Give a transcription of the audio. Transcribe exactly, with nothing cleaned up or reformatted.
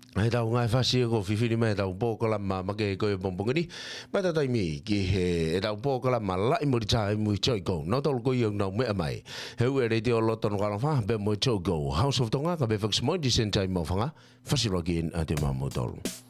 ai tau ngai fasi ko fifi mai tau po ko lama make ko bombong ni mai ta mi ki he e tau po ko lama la i mo cha mo choi ko no tol ko yung no me mai he we re ti o lo ton ko fa be mo choi go House of Tonga ka be fox mo di sentai mo fanga fasi login ate mamotol